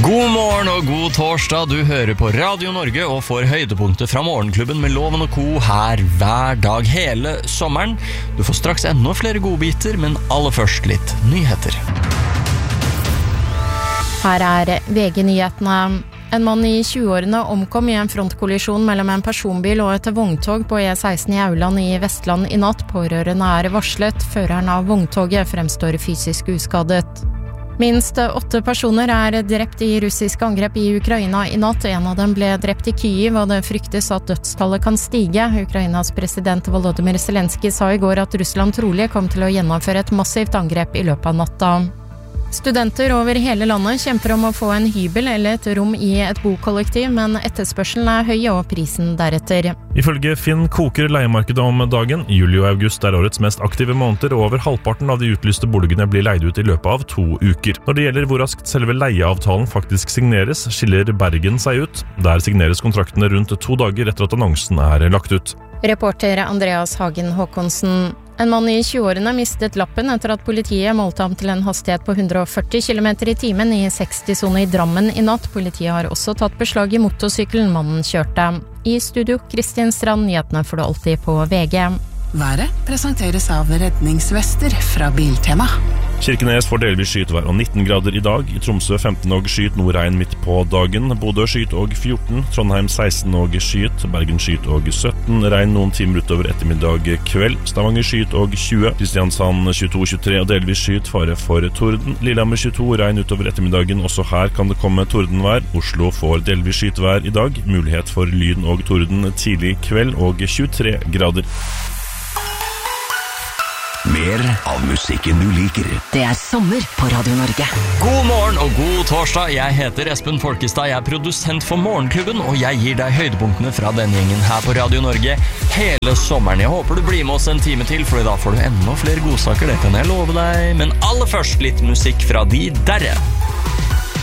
God morgen og god torsdag, du hører på Radio Norge og får høydepunkter fra morgenklubben med Loven og Co. her hver dag hele sommeren. Du får straks enda flere godbiter, men aller først litt nyheter. Her VG-nyhetene. En mann i 20-årene omkom i en frontkollisjon mellom en personbil og et vogntog på E16 i Auland i Vestland i natt. Pårørende varslet. Føreren av vogntoget fremstår fysisk uskadet. Minst 8 personer drept i russiske angrep i Ukraina i natt. En av dem ble drept i Kyiv, og det fryktes at dødstallet kan stige. Ukrainas president Volodymyr Zelensky sa i går at Russland trolig kom til å gjennomføre et massivt angrep i løpet av natta. Studenter over hele landet kjemper om å få en hybel eller et rom i et bokollektiv, men etterspørselen høy og prisen deretter. Ifølge Finn koker leiemarkedet om dagen. Juli og august årets mest aktive måneder, og over halvparten av de utlyste boligene blir leid ut i løpet av 2 uker. Når det gjelder hvor raskt selve leieavtalen faktisk signeres, skiller Bergen seg ut. Der signeres kontraktene rundt 2 dager etter at annonsen lagt ut. Reporter Andreas Hagen Håkonsen. En mann i 20-årene mistet lappen etter at politiet målte ham til en hastighet på 140 km i timen i 60-sone i Drammen i natt. Politiet har også tatt beslag i motorsykkelen mannen kjørte. I studio, Kristin Strand, nyhetene får du alltid på VG. Været presenteres av redningsvester fra Biltema. Kirkenes får delvis skyet og 19 grader i dag. I Tromsø 15 og skyet, Nordregn midt på dagen. Bodø skyet og 14, Trondheim 16 og skyet, Bergen skyet og 17, regn noen timer utover ettermiddag kveld. Stavanger skyet og 20, Kristiansand 22-23 og delvis skyet, fare for torden. Lillehammer 22, regn utover ettermiddagen, også her kan det komme tordenvær. Oslo får delvis skytvær i dag, mulighet for lyn og torden tidlig kveld og 23 grader. Mer av musikken du liker. Det sommer på Radio Norge. God morgen og god torsdag, jeg heter Espen Folkestad, jeg produsent for Morgenklubben, og jeg gir deg høydepunktene fra denne gjengen her på Radio Norge hele sommeren. Jeg håper du blir med oss en time til, for da får du enda flere godsaker, det kan jeg love deg. Men aller først litt musikk fra de derre.